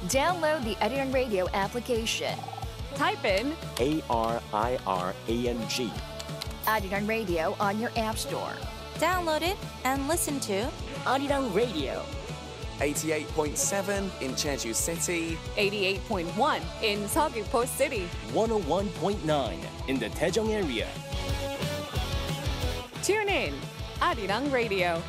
Download the Arirang Radio application. Type in ARIRANG. Arirang Radio on your app store. Download it and listen to Arirang Radio. 88.7 in Jeju City, 88.1 in Seogwipo City. 101.9 in the Daejeong area. Tune in, Arirang Radio.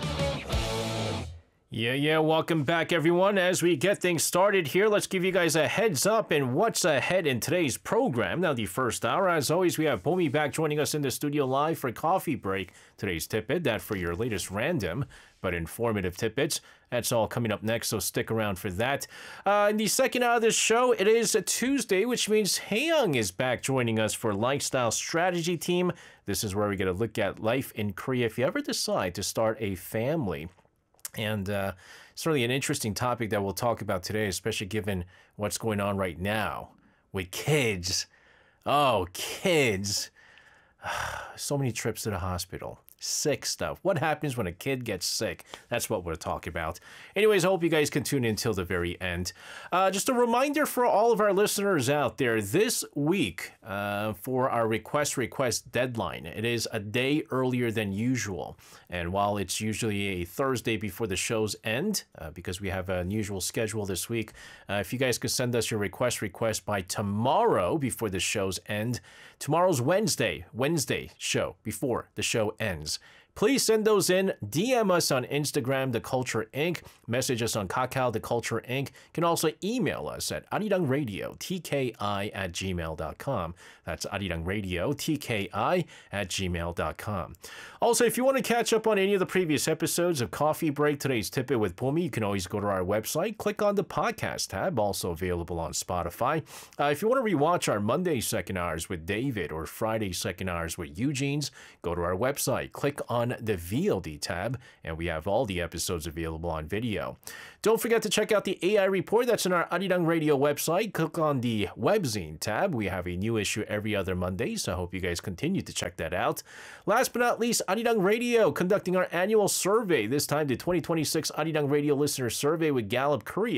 Yeah, welcome back everyone. As we get things started here, let's give you guys a heads up in what's ahead in today's program. Now, the first hour, as always, we have Bomi back joining us in the studio live for Coffee Break. Today's tidbit, that for your latest random but informative tidbits. That's all coming up next, so stick around for that. In the second hour of this show, it is a Tuesday, which means Haeyoung is back joining us for Lifestyle Strategy Team. This is where we get a look at life in Korea if you ever decide to start a family. And it's really an interesting topic that we'll talk about today, especially given what's going on right now with kids. Oh, kids. So many trips to the hospital. Sick stuff. What happens when a kid gets sick? That's what we're talking about. Anyways, I hope you guys can tune in till the very end. Just a reminder for all of our listeners out there, this week for our request deadline, it is a day earlier than usual. And while it's usually a Thursday before the show's end, because we have an unusual schedule this week, if you guys could send us your request by tomorrow before the show's end. Tomorrow's Wednesday show before the show ends. Please send those in. DM us on Instagram, The Culture Inc. Message us on Kakao, The Culture Inc. You can also email us at arirangradio@gmail.com. That's arirangradio@gmail.com. Also, if you want to catch up on any of the previous episodes of Coffee Break, today's tidbit with Bomi, you can always go to our website, click on the podcast tab, also available on Spotify. If you want to rewatch our Monday second hours with David or Friday second hours with Eugene's, go to our website, click on the VOD tab, and we have all the episodes available on video. Don't forget to check out the AI report that's on our Arirang Radio website. Click on the webzine tab. We have a new issue every other Monday, so I hope you guys continue to check that out. Last but not least, Arirang Radio conducting our annual survey, this time the 2026 Arirang Radio Listener Survey with Gallup Korea.